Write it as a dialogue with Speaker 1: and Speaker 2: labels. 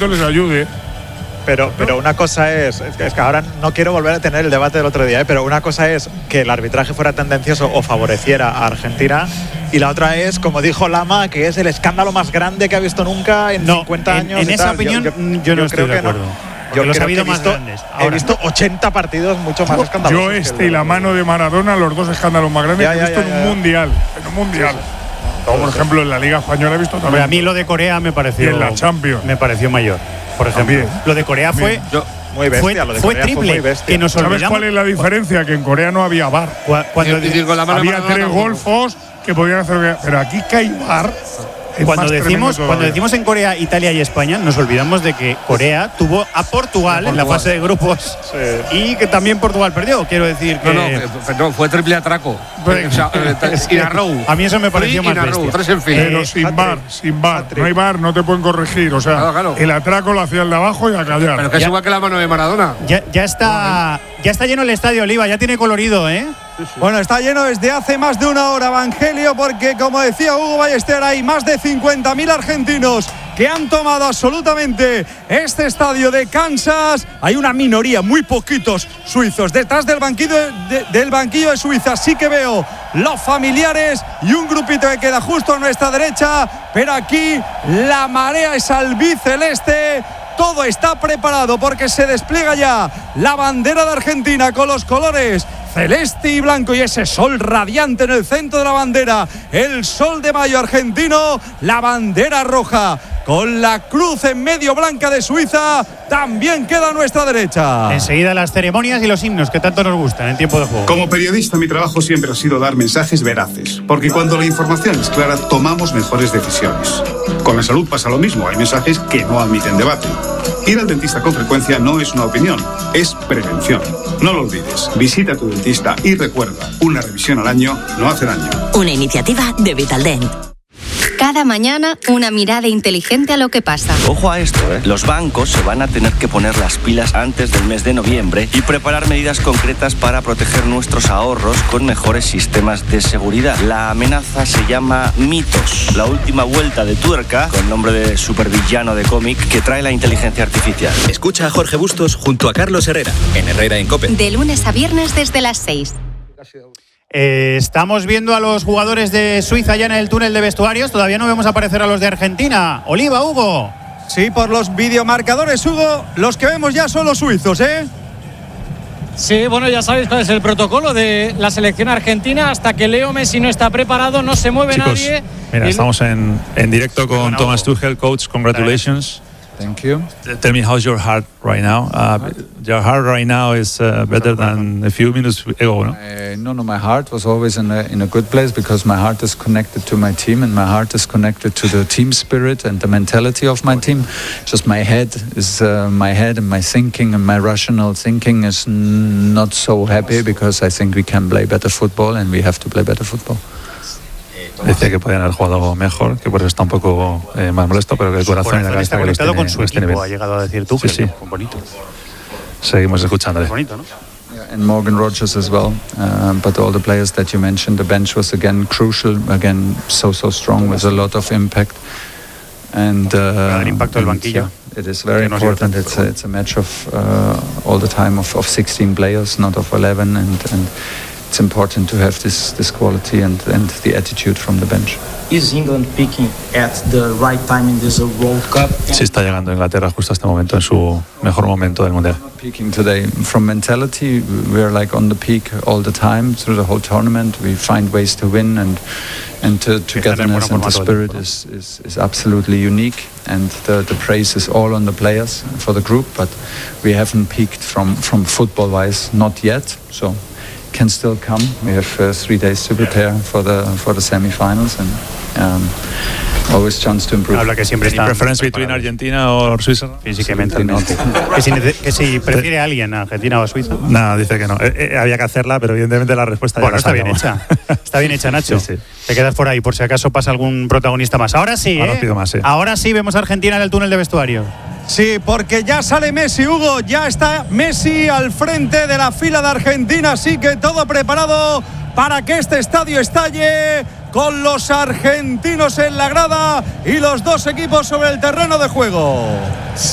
Speaker 1: les ayude.
Speaker 2: Pero una cosa es que ahora no quiero volver a tener el debate del otro día, pero una cosa es que el arbitraje fuera tendencioso o favoreciera a Argentina, y la otra es, como dijo Lama, que es el escándalo más grande que ha visto nunca en 50 años.
Speaker 3: En esa opinión yo no estoy de acuerdo. Yo los he habido más grandes.
Speaker 2: He visto 80 partidos mucho más escandalosos.
Speaker 1: Yo y la mano de Maradona, los dos escándalos más grandes que he visto en un mundial. Sí. Por ejemplo, en la Liga Española he visto también.
Speaker 3: A mí lo de Corea me pareció.
Speaker 1: Y en la Champions.
Speaker 3: Me pareció mayor. Por ejemplo, lo de Corea fue
Speaker 2: muy bestia, lo de Corea
Speaker 3: triple.
Speaker 2: Fue muy bestia.
Speaker 3: Que nos
Speaker 1: ¿Sabes cuál es la diferencia? Que en Corea no había VAR.
Speaker 3: Cuando
Speaker 1: había 3 golfos que podían hacer. Pero aquí que hay VAR.
Speaker 3: Cuando decimos en Corea, Italia y España, nos olvidamos de que Corea tuvo a Portugal en la fase de grupos, y que también Portugal perdió. Quiero decir que
Speaker 4: no, fue triple atraco.
Speaker 3: A mí eso me pareció más bestia.
Speaker 1: Pero sin VAR. No hay VAR, no te pueden corregir. O sea, el atraco lo hacía el de abajo y a callar.
Speaker 4: Pero que es igual que la mano de Maradona.
Speaker 3: Ya está lleno el estadio, Oliva, ya tiene colorido, ¿eh?
Speaker 5: Bueno, está lleno desde hace más de una hora, Evangelio, porque como decía Hugo Ballester, hay más de 50.000 argentinos que han tomado absolutamente este estadio de Kansas. Hay una minoría, muy poquitos suizos. Detrás del banquillo de Suiza sí que veo los familiares y un grupito que queda justo a nuestra derecha, pero aquí la marea es albiceleste. Todo está preparado porque se despliega ya la bandera de Argentina con los colores celeste y blanco y ese sol radiante en el centro de la bandera, el sol de mayo argentino, la bandera roja con la cruz en medio blanca de Suiza también queda a nuestra derecha.
Speaker 3: Enseguida las ceremonias y los himnos que tanto nos gustan en tiempo de juego.
Speaker 6: Como periodista, mi trabajo siempre ha sido dar mensajes veraces, porque cuando la información es clara tomamos mejores decisiones. Con la salud pasa lo mismo, hay mensajes que no admiten debate. Ir al dentista con frecuencia no es una opinión, es prevención. No lo olvides, visita a tu dentista y recuerda, una revisión al año no hace daño.
Speaker 7: Una iniciativa de Vitaldent. Cada mañana, una mirada inteligente a lo que pasa.
Speaker 8: Ojo a esto, Los bancos se van a tener que poner las pilas antes del mes de noviembre y preparar medidas concretas para proteger nuestros ahorros con mejores sistemas de seguridad. La amenaza se llama Mitos, la última vuelta de tuerca, con nombre de supervillano de cómic, que trae la inteligencia artificial.
Speaker 9: Escucha a Jorge Bustos junto a Carlos Herrera, en Herrera en COPE.
Speaker 7: De lunes a viernes desde las 6.
Speaker 3: Estamos viendo a los jugadores de Suiza ya en el túnel de vestuarios. Todavía no vemos aparecer a los de Argentina. Oliva, Hugo.
Speaker 5: Sí, por los videomarcadores, Hugo, los que vemos ya son los suizos, ¿eh?
Speaker 10: Sí, bueno, ya sabéis cuál es el protocolo de la selección argentina. Hasta que Leo Messi no está preparado, no se mueve nadie.
Speaker 11: Mira, estamos en directo con Thomas Tuchel, coach. Congratulations.
Speaker 12: Thank you.
Speaker 11: Tell me, how's your heart right now? Your heart right now is better than a few minutes ago, no?
Speaker 12: No, my heart was always in a good place because my heart is connected to my team and my heart is connected to the team spirit and the mentality of my team. Just my head and my thinking and my rational thinking is not so happy because I think we can play better football and we have to play better football.
Speaker 11: Decía que podían haber jugado mejor, que por eso está un poco más molesto, pero que el corazón y la cabeza
Speaker 3: está conectado con su equipo, ha llegado a decir tú.
Speaker 11: Sí.
Speaker 3: Bonito.
Speaker 11: Seguimos escuchándole.
Speaker 3: Bonito, ¿no?
Speaker 12: And Morgan Rogers as well, but all the players that you mentioned, the bench was again crucial, again so strong with a lot of impact. And
Speaker 3: el impacto del banquillo.
Speaker 12: It is very important. It's a match of all the time of 16 players, not of 11, and it's important to have this quality and the attitude from the bench.
Speaker 13: Is England picking at the right time in this World Cup?
Speaker 11: Sí, está llegando a Inglaterra justo a este momento, en su mejor momento del Mundial.
Speaker 12: Peaking today. From mentality, we're like on the peak all the time through the whole tournament. We find ways to win and togetherness and the spirit is absolutely unique. And the praise is all on the players for the group, but we haven't peaked from football-wise, not yet. So can still come. We have 3 days to prepare for the semi-finals and always chance to improve.
Speaker 3: Habla que siempre está.
Speaker 11: ¿Preference between Argentina o Suiza?
Speaker 3: Físicamente no. que si prefiere a alguien, Argentina o Suiza.
Speaker 11: No, dice que no. Había que hacerla, pero evidentemente la respuesta
Speaker 3: bueno,
Speaker 11: ya
Speaker 3: está bien hecha. Está bien hecha, Nacho.
Speaker 11: Sí.
Speaker 3: Te quedas por ahí por si acaso pasa algún protagonista más. Ahora sí,
Speaker 11: Ahora pido más, sí.
Speaker 3: Ahora sí vemos a Argentina en el túnel de vestuario.
Speaker 5: Sí, porque ya sale Messi, Hugo, ya está Messi al frente de la fila de Argentina, así que todo preparado para que este estadio estalle con los argentinos en la grada y los dos equipos sobre el terreno de juego.